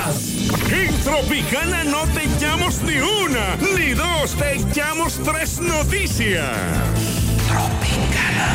más. En Tropicana no te echamos ni una, ni dos, te echamos tres noticias. Tropicana.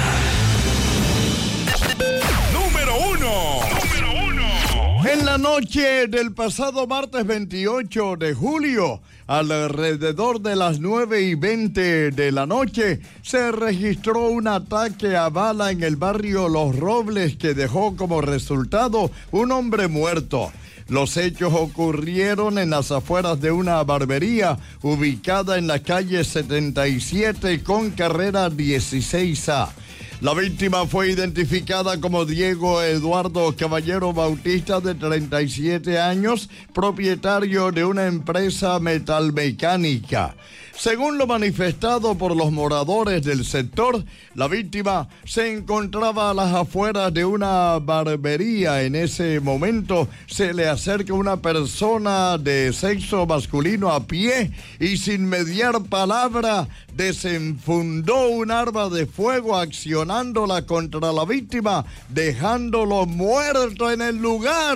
Número uno. En la noche del pasado martes 28 de julio, alrededor de las 9:20 de la noche, se registró un ataque a bala en el barrio Los Robles que dejó como resultado un hombre muerto. Los hechos ocurrieron en las afueras de una barbería ubicada en la calle 77 con carrera 16A. La víctima fue identificada como Diego Eduardo Caballero Bautista, de 37 años, propietario de una empresa metalmecánica. Según lo manifestado por los moradores del sector, la víctima se encontraba a las afueras de una barbería. En ese momento se le acerca una persona de sexo masculino a pie y, sin mediar palabra, desenfundó un arma de fuego accionándola contra la víctima, dejándolo muerto en el lugar.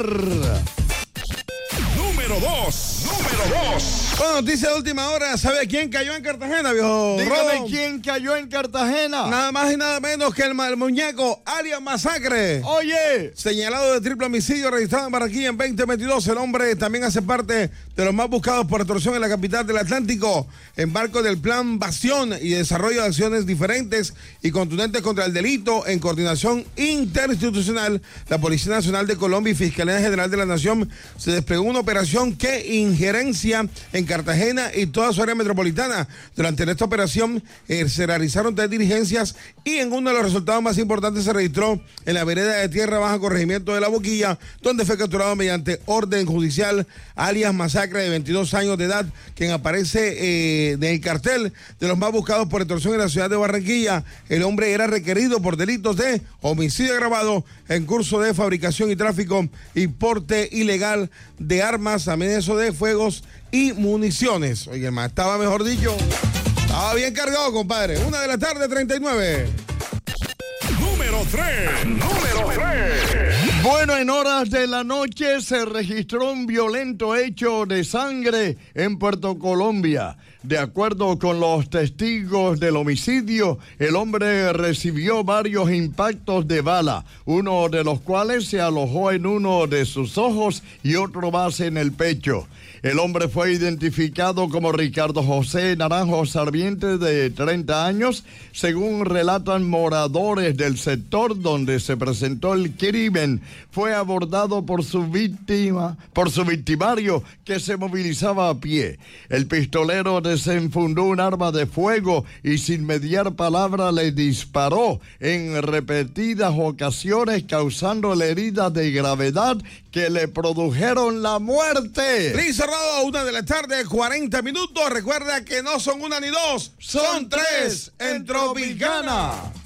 Número 2. Bueno, noticia de última hora. ¿Sabe quién cayó en Cartagena, viejo? Dígame quién cayó en Cartagena. Nada más y nada menos que el muñeco alias Masacre. Oye. Señalado de triple homicidio registrado en Barranquilla en 2022. El hombre también hace parte de los más buscados por extorsión en la capital del Atlántico, en marco del plan Bastión y desarrollo de acciones diferentes y contundentes contra el delito, en coordinación interinstitucional. La Policía Nacional de Colombia y Fiscalía General de la Nación se desplegó una operación que injerencia en Cartagena y toda su área metropolitana. Durante esta operación se realizaron 3 diligencias y en uno de los resultados más importantes se registró en la vereda de Tierra Baja, corregimiento de La Boquilla, donde fue capturado mediante orden judicial alias Masacre, de 22 años de edad, quien aparece en el cartel de los más buscados por extorsión en la ciudad de Barranquilla. El hombre era requerido por delitos de homicidio agravado en curso de fabricación y tráfico y porte ilegal de armas, también eso de fuegos y municiones. Oye, más estaba, mejor dicho, estaba bien cargado, compadre. 1:39 p.m. Número 3. Bueno, en horas de la noche se registró un violento hecho de sangre en Puerto Colombia. De acuerdo con los testigos del homicidio, el hombre recibió varios impactos de bala, uno de los cuales se alojó en uno de sus ojos y otro más en el pecho. El hombre fue identificado como Ricardo José Naranjo Sarmiente, de 30 años, según relatan moradores del sector donde se presentó el crimen. Fue abordado por su victimario, que se movilizaba a pie. El pistolero desenfundó un arma de fuego y, sin mediar palabra, le disparó en repetidas ocasiones, causándole heridas de gravedad que le produjeron la muerte. Listo, cerrado, 1:40 p.m. Recuerda que no son una ni dos, son tres en Tropicana.